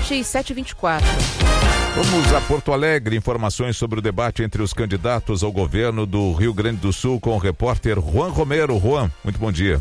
debate 7h24. Vamos a Porto Alegre, informações sobre o debate entre os candidatos ao governo do Rio Grande do Sul com o repórter Juan Romero. Juan, muito bom dia.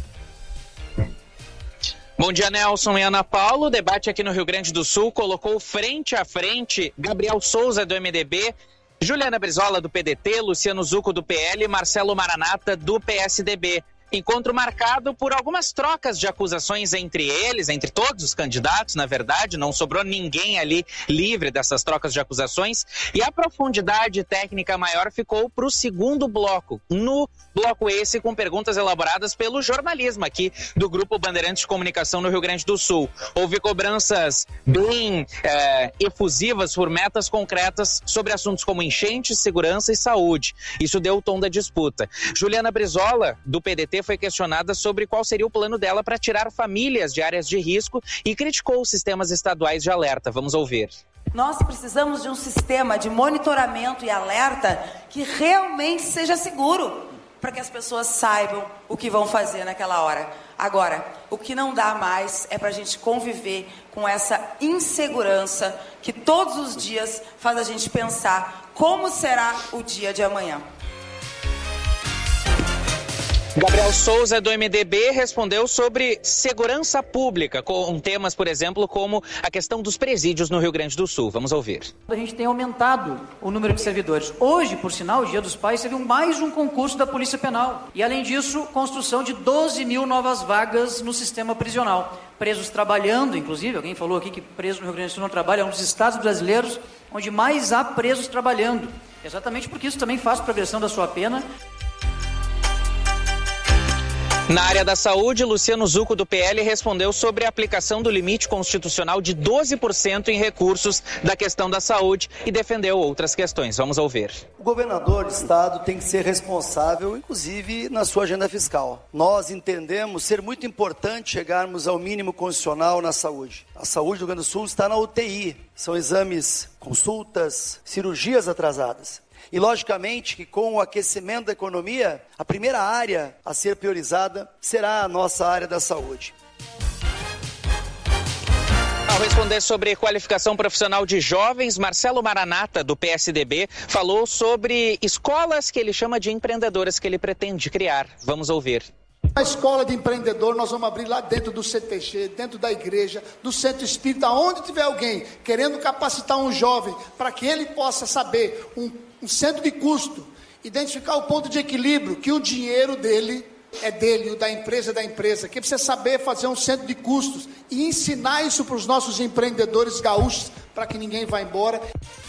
Bom dia, Nelson e Ana Paula. O debate aqui no Rio Grande do Sul colocou frente a frente Gabriel Souza, do MDB, Juliana Brizola, do PDT, Luciano Zucco, do PL e Marcelo Maranata, do PSDB. Encontro marcado por algumas trocas de acusações entre eles, entre todos os candidatos, na verdade, não sobrou ninguém ali livre dessas trocas de acusações, e a profundidade técnica maior ficou para o segundo bloco, no bloco esse com perguntas elaboradas pelo jornalismo aqui do Grupo Bandeirantes de Comunicação no Rio Grande do Sul. Houve cobranças bem efusivas por metas concretas sobre assuntos como enchentes, segurança e saúde. Isso deu o tom da disputa. Juliana Brizola, do PDT, foi questionada sobre qual seria o plano dela para tirar famílias de áreas de risco e criticou os sistemas estaduais de alerta. Vamos ouvir. Nós precisamos de um sistema de monitoramento e alerta que realmente seja seguro, para que as pessoas saibam o que vão fazer naquela hora. Agora, o que não dá mais é para a gente conviver com essa insegurança que todos os dias faz a gente pensar como será o dia de amanhã. Gabriel Souza, do MDB, respondeu sobre segurança pública, com temas, por exemplo, como a questão dos presídios no Rio Grande do Sul. Vamos ouvir. A gente tem aumentado o número de servidores. Hoje, por sinal, o Dia dos Pais, teve mais um concurso da Polícia Penal. E, além disso, construção de 12 mil novas vagas no sistema prisional. Presos trabalhando, inclusive, alguém falou aqui que preso no Rio Grande do Sul não trabalha, é um dos estados brasileiros onde mais há presos trabalhando. Exatamente porque isso também faz progressão da sua pena. Na área da saúde, Luciano Zucco, do PL, respondeu sobre a aplicação do limite constitucional de 12% em recursos da questão da saúde e defendeu outras questões. Vamos ouvir. O governador do estado tem que ser responsável, inclusive na sua agenda fiscal. Nós entendemos ser muito importante chegarmos ao mínimo constitucional na saúde. A saúde do Rio Grande do Sul está na UTI. São exames, consultas, cirurgias atrasadas. E, logicamente, que com o aquecimento da economia, a primeira área a ser priorizada será a nossa área da saúde. Ao responder sobre qualificação profissional de jovens, Marcelo Maranata, do PSDB, falou sobre escolas que ele chama de empreendedoras que ele pretende criar. Vamos ouvir. A escola de empreendedor nós vamos abrir lá dentro do CTG, dentro da igreja, do centro espírita, onde tiver alguém querendo capacitar um jovem para que ele possa saber um centro de custo, identificar o ponto de equilíbrio, que o dinheiro dele é dele, o da empresa é da empresa, que precisa saber fazer um centro de custos e ensinar isso para os nossos empreendedores gaúchos, para que ninguém vá embora.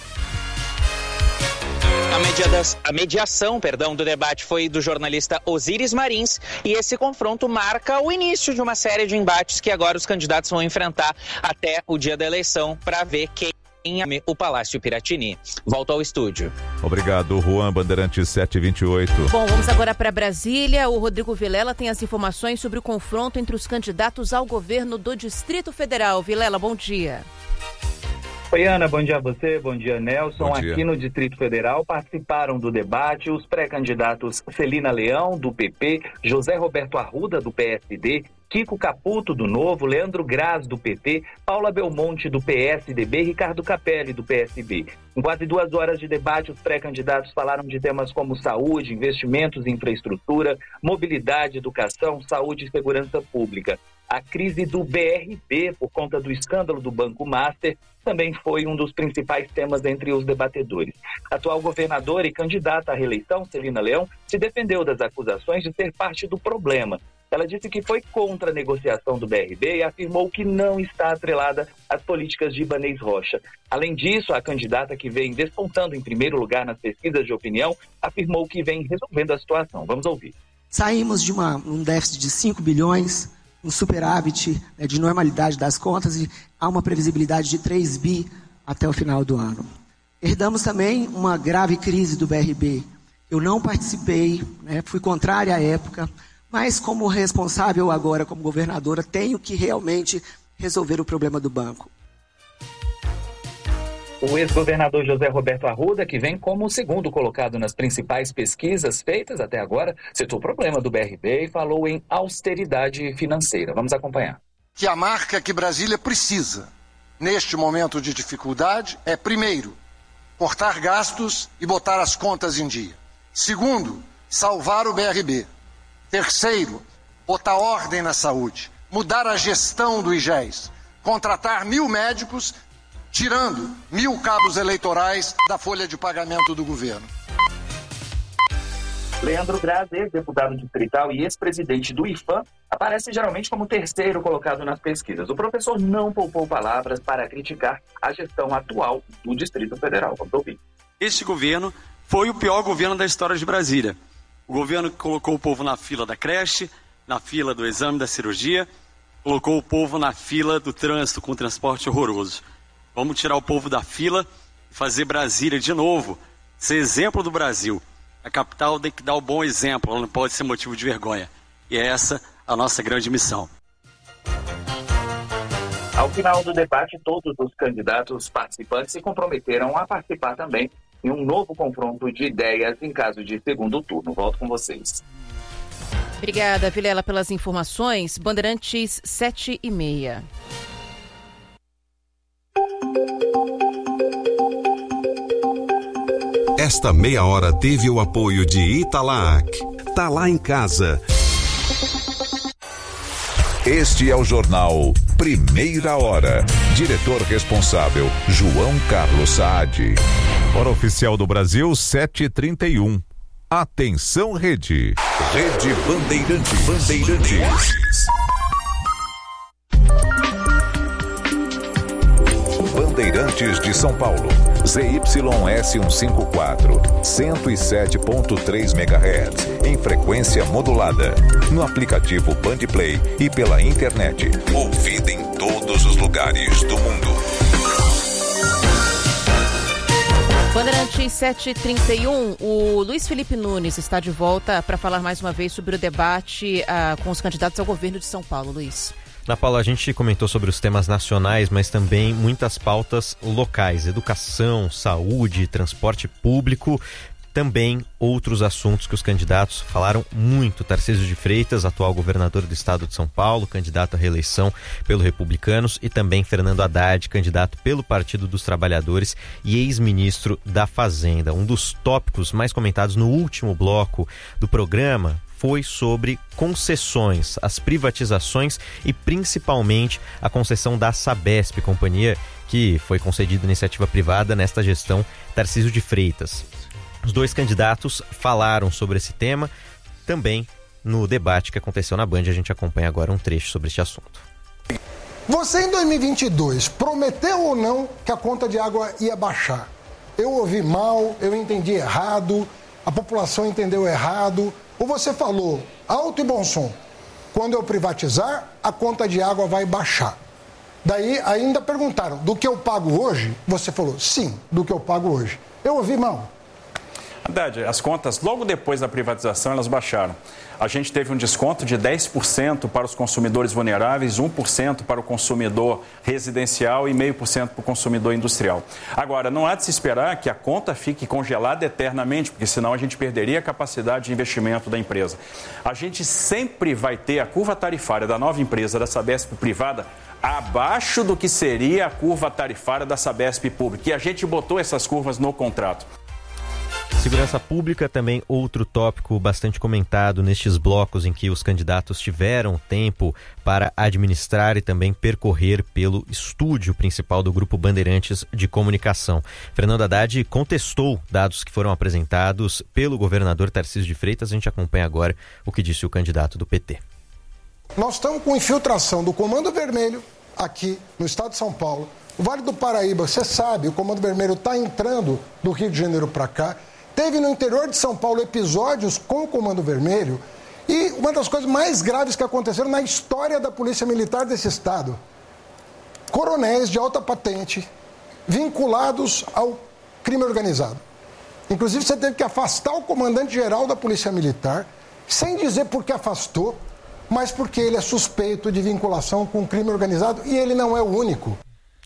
A mediação do debate foi do jornalista Osíris Marins e esse confronto marca o início de uma série de embates que agora os candidatos vão enfrentar até o dia da eleição para ver quem o Palácio Piratini. Volto ao estúdio. Obrigado, Juan. Bandeirantes 728. Bom, vamos agora para Brasília. O Rodrigo Vilela tem as informações sobre o confronto entre os candidatos ao governo do Distrito Federal. Vilela, bom dia. Oi, Ana, bom dia a você, bom dia, Nelson. Bom dia. Aqui no Distrito Federal participaram do debate os pré-candidatos Celina Leão, do PP, José Roberto Arruda, do PSD, Kiko Caputo, do Novo, Leandro Graz, do PT, Paula Belmonte, do PSDB e Ricardo Capelli, do PSB. Em quase 2 horas de debate, os pré-candidatos falaram de temas como saúde, investimentos em infraestrutura, mobilidade, educação, saúde e segurança pública. A crise do BRB, por conta do escândalo do Banco Master, também foi um dos principais temas entre os debatedores. A atual governadora e candidata à reeleição, Celina Leão, se defendeu das acusações de ser parte do problema. Ela disse que foi contra a negociação do BRB e afirmou que não está atrelada às políticas de Ibanez Rocha. Além disso, a candidata, que vem despontando em primeiro lugar nas pesquisas de opinião, afirmou que vem resolvendo a situação. Vamos ouvir. Saímos de um déficit de 5 bilhões, um superávit de normalidade das contas e há uma previsibilidade de 3 bi até o final do ano. Herdamos também uma grave crise do BRB. Eu não participei, fui contrária à época, mas como responsável agora, como governadora, tenho que realmente resolver o problema do banco. O ex-governador José Roberto Arruda, que vem como o segundo colocado nas principais pesquisas feitas até agora, citou o problema do BRB e falou em austeridade financeira. Vamos acompanhar. Que a marca que Brasília precisa neste momento de dificuldade é, primeiro, cortar gastos e botar as contas em dia. Segundo, salvar o BRB. Terceiro, botar ordem na saúde, mudar a gestão do IGES, contratar 1.000 médicos, tirando 1.000 cabos eleitorais da folha de pagamento do governo. Leandro Graz, ex-deputado distrital e ex-presidente do IFAM, aparece geralmente como terceiro colocado nas pesquisas. O professor não poupou palavras para criticar a gestão atual do Distrito Federal. Vamos ouvir. Esse governo foi o pior governo da história de Brasília. O governo que colocou o povo na fila da creche, na fila do exame da cirurgia, colocou o povo na fila do trânsito com transporte horroroso. Vamos tirar o povo da fila e fazer Brasília de novo, ser exemplo do Brasil. A capital tem que dar o bom exemplo, ela não pode ser motivo de vergonha. E é essa a nossa grande missão. Ao final do debate, todos os candidatos participantes se comprometeram a participar também em um novo confronto de ideias em caso de segundo turno. Volto com vocês. Obrigada, Vilela, pelas informações. Bandeirantes 7h30. Esta meia hora teve o apoio de Italac. Tá lá em casa. Este é o jornal Primeira Hora. Diretor responsável, João Carlos Saad. Hora oficial do Brasil, 7h31. Atenção, Rede. Rede Bandeirantes. Bandeirantes de São Paulo. ZYS 154, 107.3 MHz, em frequência modulada. No aplicativo Bandplay e pela internet. Ouvida em todos os lugares do mundo. Bandeirantes 7h31, o Luiz Felipe Nunes está de volta para falar mais uma vez sobre o debate com os candidatos ao governo de São Paulo. Luiz. Na Paula, a gente comentou sobre os temas nacionais, mas também muitas pautas locais, educação, saúde, transporte público, também outros assuntos que os candidatos falaram muito. Tarcísio de Freitas, atual governador do estado de São Paulo, candidato à reeleição pelo Republicanos, e também Fernando Haddad, candidato pelo Partido dos Trabalhadores e ex-ministro da Fazenda. Um dos tópicos mais comentados no último bloco do programa foi sobre concessões, as privatizações e principalmente a concessão da Sabesp, companhia que foi concedida iniciativa privada nesta gestão Tarcísio de Freitas. Os dois candidatos falaram sobre esse tema também no debate que aconteceu na Band. A gente acompanha agora um trecho sobre este assunto. Você em 2022 prometeu ou não que a conta de água ia baixar? Eu ouvi mal, eu entendi errado, a população entendeu errado. Ou você falou, alto e bom som, quando eu privatizar, a conta de água vai baixar. Daí ainda perguntaram, do que eu pago hoje? Você falou, sim, do que eu pago hoje. Eu ouvi mal. Haddad, as contas, logo depois da privatização, elas baixaram. A gente teve um desconto de 10% para os consumidores vulneráveis, 1% para o consumidor residencial e 0,5% para o consumidor industrial. Agora, não há de se esperar que a conta fique congelada eternamente, porque senão a gente perderia a capacidade de investimento da empresa. A gente sempre vai ter a curva tarifária da nova empresa, da Sabesp privada, abaixo do que seria a curva tarifária da Sabesp pública. E a gente botou essas curvas no contrato. Segurança pública, também outro tópico bastante comentado nestes blocos em que os candidatos tiveram tempo para administrar e também percorrer pelo estúdio principal do Grupo Bandeirantes de Comunicação. Fernando Haddad contestou dados que foram apresentados pelo governador Tarcísio de Freitas. A gente acompanha agora o que disse o candidato do PT. Nós estamos com infiltração do Comando Vermelho aqui no estado de São Paulo. O Vale do Paraíba, você sabe, o Comando Vermelho está entrando do Rio de Janeiro para cá. Teve no interior de São Paulo episódios com o Comando Vermelho e uma das coisas mais graves que aconteceram na história da Polícia Militar desse estado. Coronéis de alta patente vinculados ao crime organizado. Inclusive, você teve que afastar o comandante-geral da Polícia Militar, sem dizer por que afastou, mas porque ele é suspeito de vinculação com o crime organizado e ele não é o único.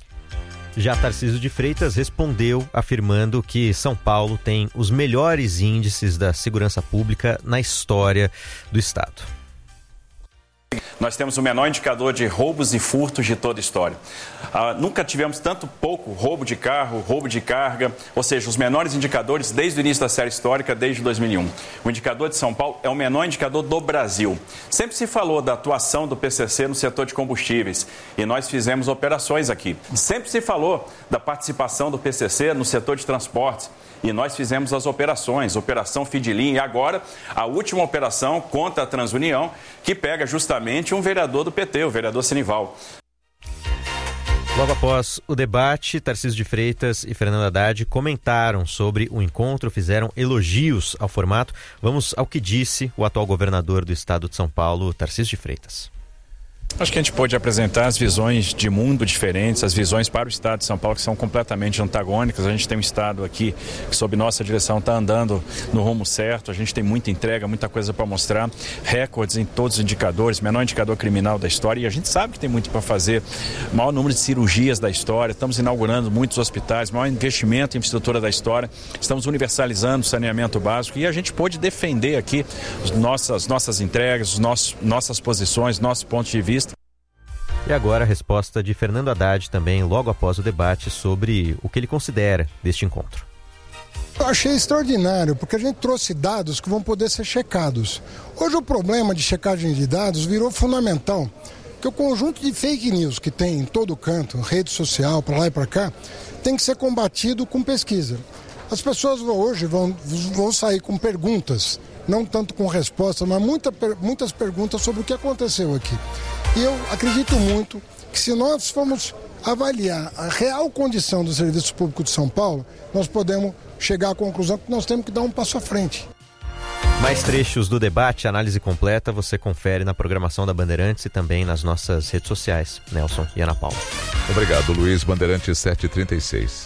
Já Tarcísio de Freitas respondeu afirmando que São Paulo tem os melhores índices da segurança pública na história do estado. Nós temos o menor indicador de roubos e furtos de toda a história. Nunca tivemos tanto pouco roubo de carro, roubo de carga, ou seja, os menores indicadores desde o início da série histórica, desde 2001. O indicador de São Paulo é o menor indicador do Brasil. Sempre se falou da atuação do PCC no setor de combustíveis e nós fizemos operações aqui. Sempre se falou da participação do PCC no setor de transportes e nós fizemos as operações, Operação Fidelim e agora a última operação contra a Transunião, que pega justamente um vereador do PT, o vereador Senival. Logo após o debate, Tarcísio de Freitas e Fernando Haddad comentaram sobre o encontro, fizeram elogios ao formato. Vamos ao que disse o atual governador do estado de São Paulo, Tarcísio de Freitas. Acho que a gente pôde apresentar as visões de mundo diferentes, as visões para o estado de São Paulo que são completamente antagônicas. A gente tem um estado aqui que, sob nossa direção, está andando no rumo certo. A gente tem muita entrega, muita coisa para mostrar, recordes em todos os indicadores, menor indicador criminal da história, e a gente sabe que tem muito para fazer. Maior número de cirurgias da história, estamos inaugurando muitos hospitais, maior investimento em infraestrutura da história, estamos universalizando o saneamento básico e a gente pôde defender aqui nossas entregas, nossas posições, nossos pontos de vista. E agora a resposta de Fernando Haddad também, logo após o debate, sobre o que ele considera deste encontro. Eu achei extraordinário, porque a gente trouxe dados que vão poder ser checados. Hoje o problema de checagem de dados virou fundamental, que o conjunto de fake news que tem em todo canto, rede social, para lá e para cá, tem que ser combatido com pesquisa. As pessoas hoje vão sair com perguntas, não tanto com respostas, mas muitas perguntas sobre o que aconteceu aqui. E eu acredito muito que se nós formos avaliar a real condição do serviço público de São Paulo, nós podemos chegar à conclusão que nós temos que dar um passo à frente. Mais trechos do debate, análise completa, você confere na programação da Bandeirantes e também nas nossas redes sociais. Nelson e Ana Paula. Obrigado, Luiz. Bandeirantes 736.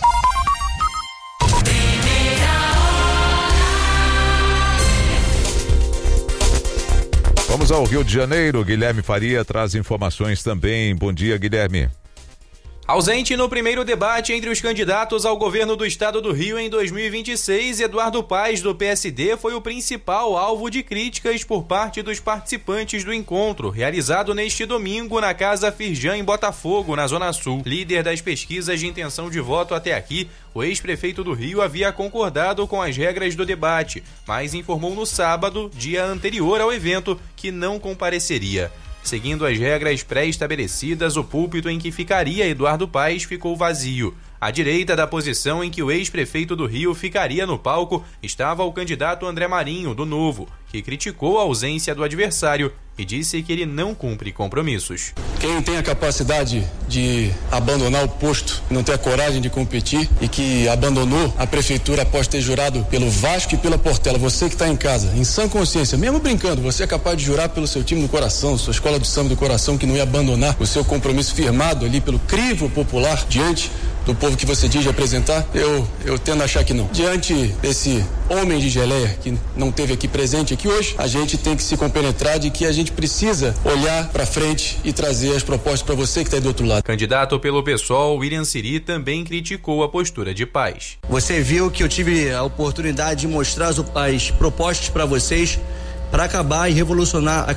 Vamos ao Rio de Janeiro. Guilherme Faria traz informações também. Bom dia, Guilherme. Ausente no primeiro debate entre os candidatos ao governo do estado do Rio em 2026, Eduardo Paes, do PSD, foi o principal alvo de críticas por parte dos participantes do encontro, realizado neste domingo na Casa Firjan, em Botafogo, na Zona Sul. Líder das pesquisas de intenção de voto até aqui, o ex-prefeito do Rio havia concordado com as regras do debate, mas informou no sábado, dia anterior ao evento, que não compareceria. Seguindo as regras pré-estabelecidas, o púlpito em que ficaria Eduardo Paes ficou vazio. À direita da posição em que o ex-prefeito do Rio ficaria no palco estava o candidato André Marinho, do Novo, que criticou a ausência do adversário e disse que ele não cumpre compromissos. Quem tem a capacidade de abandonar o posto, não ter a coragem de competir e que abandonou a prefeitura após ter jurado pelo Vasco e pela Portela, você que está em casa, em sã consciência, mesmo brincando, você é capaz de jurar pelo seu time do coração, sua escola de samba do coração, que não ia abandonar o seu compromisso firmado ali pelo crivo popular diante do povo que você diz representar? Eu tendo a achar que não. Diante desse homem de geleia que não esteve aqui presente aqui hoje, a gente tem que se compenetrar de que a gente precisa olhar para frente e trazer as propostas para você que está aí do outro lado. Candidato pelo PSOL, William Siri, também criticou a postura de Paes. Você viu que eu tive a oportunidade de mostrar as propostas para vocês para acabar e revolucionar,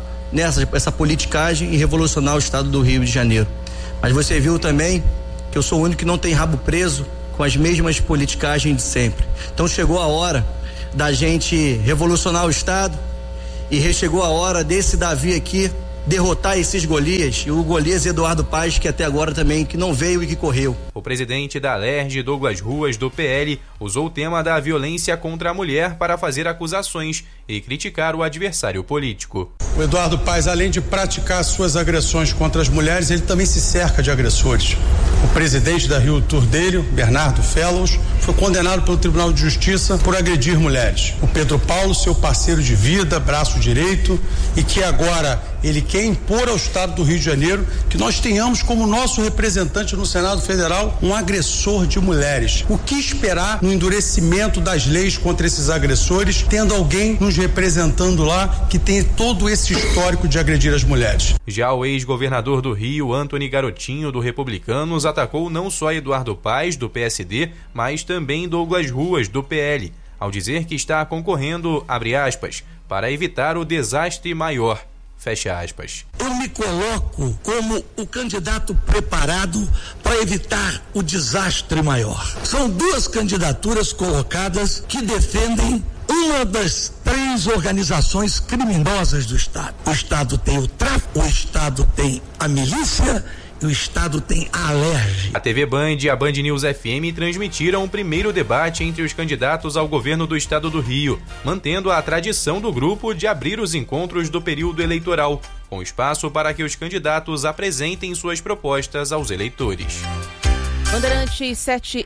essa politicagem e revolucionar o estado do Rio de Janeiro. Mas você viu também que eu sou o único que não tem rabo preso com as mesmas politicagens de sempre. Então chegou a hora da gente revolucionar o estado e chegou a hora desse Davi aqui derrotar esses Golias, e o Golias Eduardo Paes, que até agora também que não veio e que correu. O presidente da Alerj, Douglas Ruas, do PL, usou o tema da violência contra a mulher para fazer acusações e criticar o adversário político. O Eduardo Paes, além de praticar suas agressões contra as mulheres, ele também se cerca de agressores. O presidente da Rio Tour dele, Bernardo Fellows, foi condenado pelo Tribunal de Justiça por agredir mulheres. O Pedro Paulo, seu parceiro de vida, braço direito, e que agora ele quer impor ao Estado do Rio de Janeiro que nós tenhamos como nosso representante no Senado Federal um agressor de mulheres. O que esperar no endurecimento das leis contra esses agressores, tendo alguém nos representando lá que tem todo esse histórico de agredir as mulheres? Já o ex-governador do Rio, Antony Garotinho, do Republicanos, atacou não só Eduardo Paes, do PSD, mas também Douglas Ruas, do PL, ao dizer que está concorrendo, abre aspas, para evitar o desastre maior. Fecha aspas. Eu me coloco como o candidato preparado para evitar o desastre maior. São duas candidaturas colocadas que defendem uma das 3 organizações criminosas do Estado. O Estado tem o tráfico, o Estado tem a milícia e o Estado tem a Alerj. A TV Band e a Band News FM transmitiram o primeiro debate entre os candidatos ao governo do Estado do Rio, mantendo a tradição do grupo de abrir os encontros do período eleitoral, com espaço para que os candidatos apresentem suas propostas aos eleitores. Bandeirantes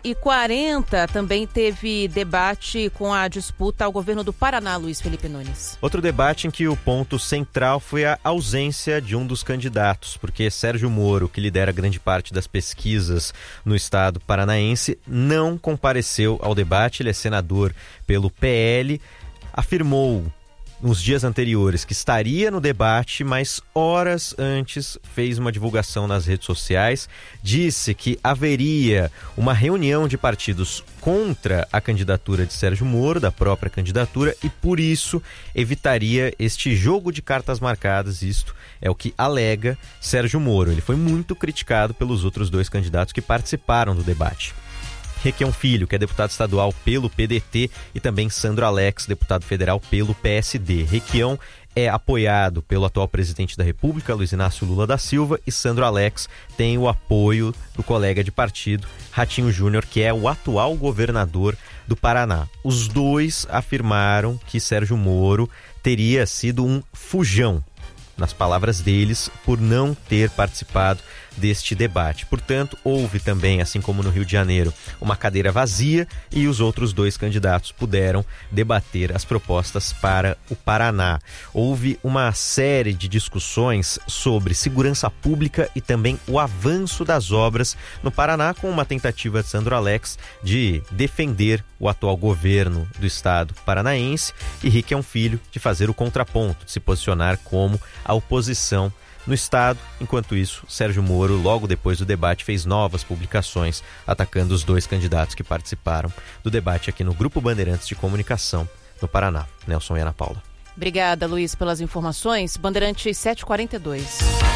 7h40 também teve debate com a disputa ao governo do Paraná, Luiz Felipe Nunes. Outro debate em que o ponto central foi a ausência de um dos candidatos, porque Sérgio Moro, que lidera grande parte das pesquisas no estado paranaense, não compareceu ao debate. Ele é senador pelo PL, afirmou nos dias anteriores que estaria no debate, mas horas antes fez uma divulgação nas redes sociais, disse que haveria uma reunião de partidos contra a candidatura de Sérgio Moro, da própria candidatura, e por isso evitaria este jogo de cartas marcadas. Isto é o que alega Sérgio Moro. Ele foi muito criticado pelos outros 2 candidatos que participaram do debate. Requião Filho, que é deputado estadual pelo PDT, e também Sandro Alex, deputado federal pelo PSD. Requião é apoiado pelo atual presidente da República, Luiz Inácio Lula da Silva, e Sandro Alex tem o apoio do colega de partido, Ratinho Júnior, que é o atual governador do Paraná. Os 2 afirmaram que Sérgio Moro teria sido um fujão, nas palavras deles, por não ter participado deste debate. Portanto, houve também, assim como no Rio de Janeiro, uma cadeira vazia e os outros 2 candidatos puderam debater as propostas para o Paraná. Houve uma série de discussões sobre segurança pública e também o avanço das obras no Paraná, com uma tentativa de Sandro Alex de defender o atual governo do estado paranaense, e Requião Filho de fazer o contraponto, de se posicionar como a oposição no estado. Enquanto isso, Sérgio Moro, logo depois do debate, fez novas publicações atacando os 2 candidatos que participaram do debate aqui no Grupo Bandeirantes de Comunicação no Paraná. Nelson e Ana Paula. Obrigada, Luiz, pelas informações. Bandeirantes 7h42.